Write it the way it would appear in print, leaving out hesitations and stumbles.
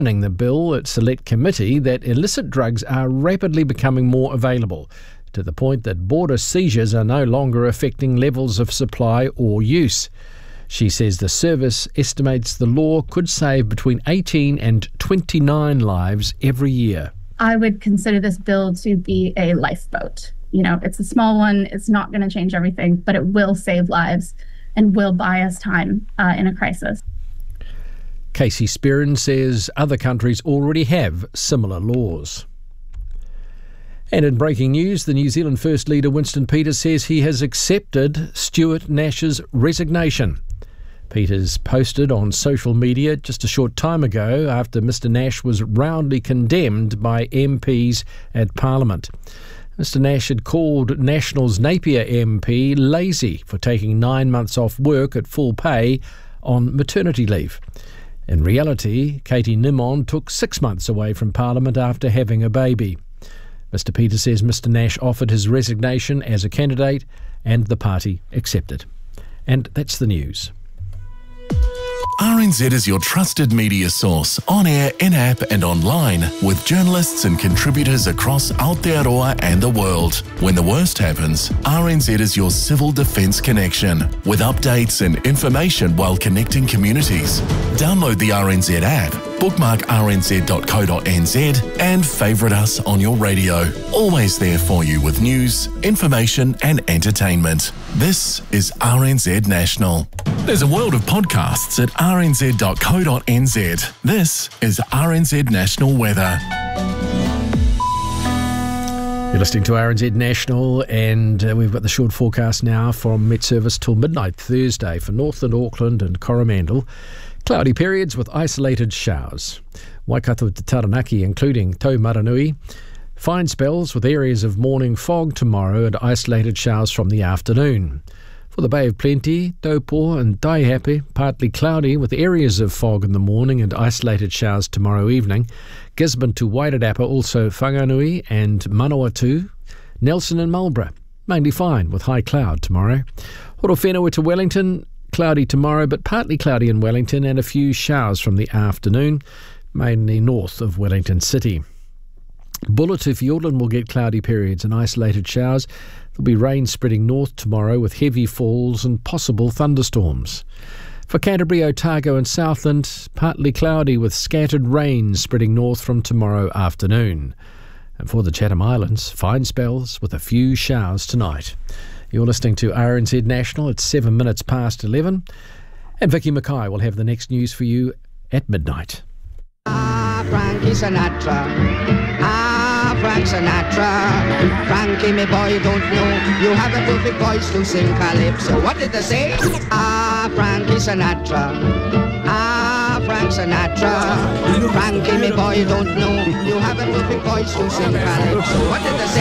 The bill at Select Committee that illicit drugs are rapidly becoming more available, to the point that border seizures are no longer affecting levels of supply or use. She says the service estimates the law could save between 18 and 29 lives every year. I would consider this bill to be a lifeboat. It's a small one, it's not going to change everything, but it will save lives and will buy us time in a crisis. Casey Spearin says other countries already have similar laws. And in breaking news, the New Zealand First Leader Winston Peters says he has accepted Stuart Nash's resignation. Peters posted on social media just a short time ago after Mr Nash was roundly condemned by MPs at Parliament. Mr Nash had called National's Napier MP lazy for taking 9 months off work at full pay on maternity leave. In reality, Katie Nimon took 6 months away from Parliament after having a baby. Mr Peters says Mr Nash offered his resignation as a candidate and the party accepted. And that's the news. RNZ is your trusted media source, on air, in-app and online, with journalists and contributors across Aotearoa and the world. When the worst happens, RNZ is your civil defence connection, with updates and information while connecting communities. Download the RNZ app, bookmark rnz.co.nz and favourite us on your radio. Always there for you with news, information and entertainment. This is RNZ National. There's a world of podcasts at rnz.co.nz. This is RNZ National Weather. You're listening to RNZ National, and we've got the short forecast now from Met Service till midnight Thursday for Northland, Auckland and Coromandel. Cloudy periods with isolated showers. Waikato to Taranaki, including Taumaranui. Fine spells with areas of morning fog tomorrow and isolated showers from the afternoon. For the Bay of Plenty, Taupo and Taihape, partly cloudy with areas of fog in the morning and isolated showers tomorrow evening. Gisborne to Wairarapa, also Whanganui and Manawatu. Nelson and Marlborough, mainly fine with high cloud tomorrow. Horowhenua to Wellington, cloudy tomorrow but partly cloudy in Wellington and a few showers from the afternoon, mainly north of Wellington City. Bulla to Fiordland will get cloudy periods and isolated showers. There'll be rain spreading north tomorrow with heavy falls and possible thunderstorms. For Canterbury, Otago and Southland, partly cloudy with scattered rain spreading north from tomorrow afternoon. And for the Chatham Islands, fine spells with a few showers tonight. You're listening to RNZ National. It's 7 minutes past 11. And Vicky Mackay will have the next news for you at midnight. Frankie Sinatra, Frank Sinatra. Frankie, me boy, don't know you have a perfect voice to sing calypso. What did they say? Frankie Sinatra, Frank Sinatra. Frankie, me boy, don't know you have a perfect voice to sing calypso. What did they say?